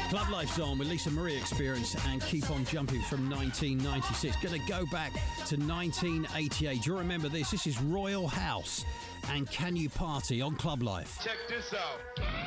Club Life's on with Lisa Marie Experience and Keep On Jumping from 1996. Going to go back to 1988. Do you remember this? This is Royal House and Can You Party on Club Life. Check this out.